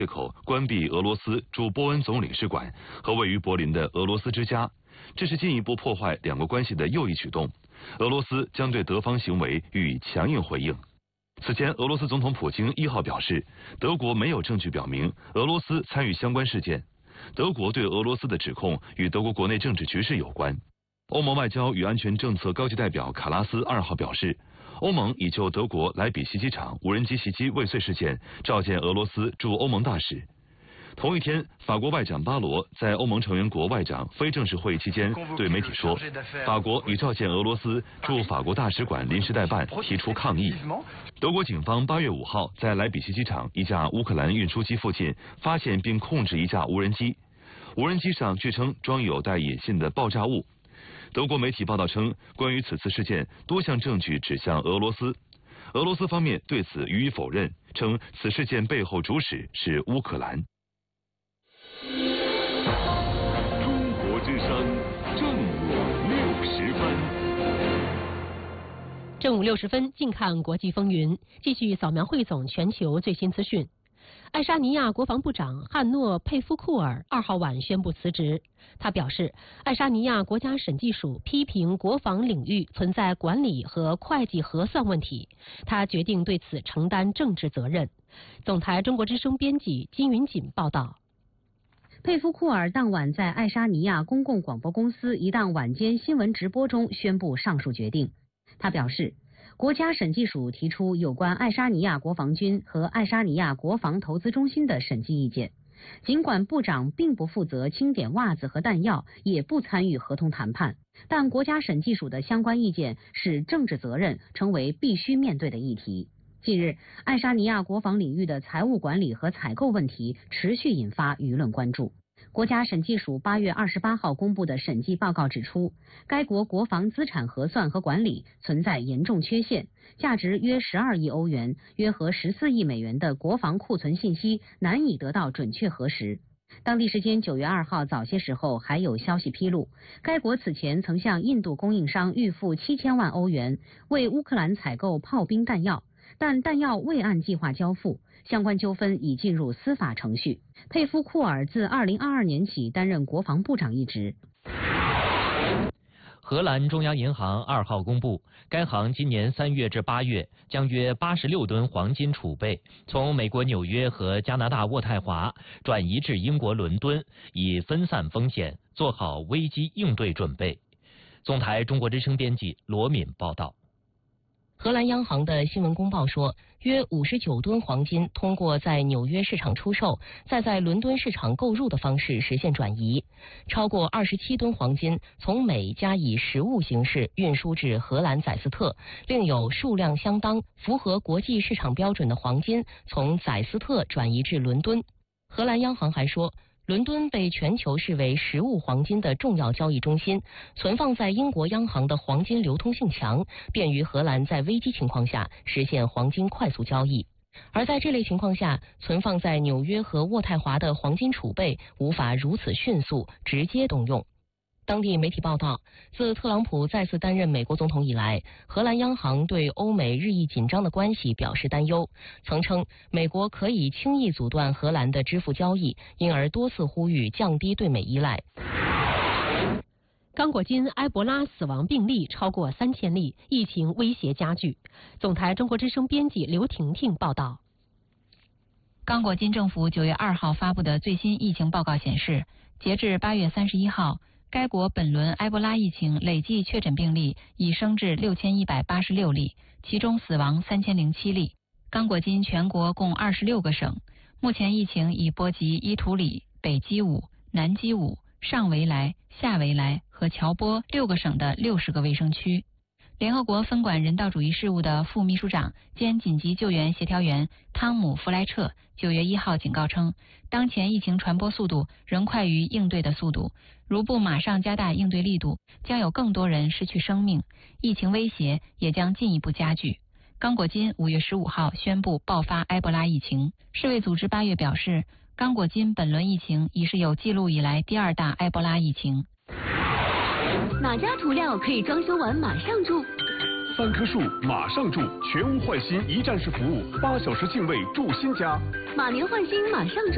借口关闭俄罗斯驻波恩总领事馆和位于柏林的俄罗斯之家，这是进一步破坏两国关系的又一举动。俄罗斯将对德方行为予以强硬回应。此前，俄罗斯总统普京1号表示，德国没有证据表明俄罗斯参与相关事件。德国对俄罗斯的指控与德国国内政治局势有关。欧盟外交与安全政策高级代表卡拉斯2号表示，欧盟已就德国莱比锡机场无人机袭击未遂事件召见俄罗斯驻欧盟大使。同一天，法国外长巴罗在欧盟成员国外长非正式会议期间对媒体说，法国已召见俄罗斯驻法国大使馆临时代办提出抗议。德国警方8月5号在莱比锡机场一架乌克兰运输机附近发现并控制一架无人机，无人机上据称装有带引信的爆炸物。德国媒体报道称，关于此次事件，多项证据指向俄罗斯。俄罗斯方面对此予以否认，称此事件背后主使是乌克兰。 中国之声正午60分。 正午60分，近看国际风云，继续扫描汇总全球最新资讯。爱沙尼亚国防部长汉诺佩夫库尔2号晚宣布辞职。他表示，爱沙尼亚国家审计署批评国防领域存在管理和会计核算问题，他决定对此承担政治责任。总台中国之声编辑金云锦报道。 佩夫库尔当晚在爱沙尼亚公共广播公司一档晚间新闻直播中宣布上述决定。他表示，国家审计署提出有关爱沙尼亚国防军和爱沙尼亚国防投资中心的审计意见。尽管部长并不负责清点袜子和弹药，也不参与合同谈判，但国家审计署的相关意见使政治责任成为必须面对的议题。近日，爱沙尼亚国防领域的财务管理和采购问题持续引发舆论关注。国家审计署8月28号公布的审计报告指出，该国国防资产核算和管理存在严重缺陷，价值约12亿欧元，约合14亿美元的国防库存信息难以得到准确核实。当地时间9月2号早些时候，还有消息披露，该国此前曾向印度供应商预付7000万欧元，为乌克兰采购炮兵弹药，但弹药未按计划交付，相关纠纷已进入司法程序。佩夫库尔自2022年起担任国防部长一职。 荷兰中央银行2号公布，该行今年3月至8月将约86吨黄金储备从美国纽约和加拿大渥太华转移至英国伦敦，以分散风险，做好危机应对准备。总台中国之声编辑罗敏报道。 荷兰央行的新闻公报说，约59吨黄金通过在纽约市场出售，再在伦敦市场购入的方式实现转移。超过27吨黄金从美加以实物形式运输至荷兰宰斯特，另有数量相当、符合国际市场标准的黄金从宰斯特转移至伦敦。荷兰央行还说，伦敦被全球视为实物黄金的重要交易中心，存放在英国央行的黄金流通性强，便于荷兰在危机情况下实现黄金快速交易。而在这类情况下，存放在纽约和渥太华的黄金储备无法如此迅速直接动用。当地媒体报道，自特朗普再次担任美国总统以来，荷兰央行对欧美日益紧张的关系表示担忧，曾称美国可以轻易阻断荷兰的支付交易，因而多次呼吁降低对美依赖。刚果金埃博拉死亡病例超过3000例，疫情威胁加剧。总台中国之声编辑刘婷婷报道。 刚果金政府9月2号发布的最新疫情报告显示，截至8月31号，该国本轮埃博拉疫情累计确诊病例已升至6186例，其中死亡3007例。刚果金全国共26个省，目前疫情已波及伊图里、北基武、南基武、上维莱、下维莱和乔波6个省的60个卫生区。联合国分管人道主义事务的副秘书长兼紧急救援协调员汤姆·弗莱彻9月1号警告称，当前疫情传播速度仍快于应对的速度，如不马上加大应对力度，将有更多人失去生命，疫情威胁也将进一步加剧。刚果金5月15号宣布爆发埃博拉疫情。世卫组织8月表示，刚果金本轮疫情已是有记录以来第2大埃博拉疫情。 哪家涂料可以装修完马上住 ？3棵树马上住，全屋换新一站式服务，8小时净卫住新家。 马年换新马上住。